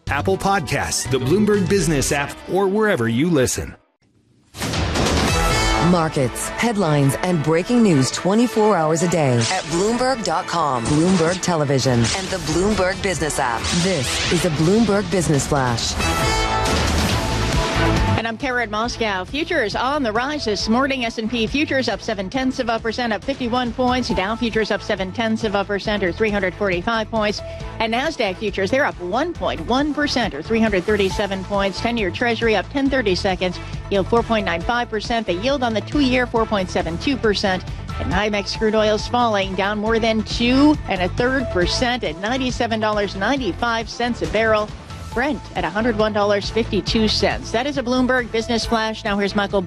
Apple Podcasts, the Bloomberg Business app, or wherever you listen. Markets, headlines, and breaking news 24 hours a day at Bloomberg.com, Bloomberg Television, and the Bloomberg Business app. This is a Bloomberg Business Flash. And I'm Karen Moscow. Futures on the rise this morning. S&P futures up 0.7%, up 51 points. Dow futures up 0.7%, or 345 points. And NASDAQ futures, they're up 1.1%, or 337 points. 10-year Treasury up 10/30 seconds, yield 4.95%. The yield on the 2-year, 4.72%. And NYMEX crude oil's falling, down more than 2.33% at $97.95 a barrel. Brent at $101.52. That is a Bloomberg Business Flash. Now here's Michael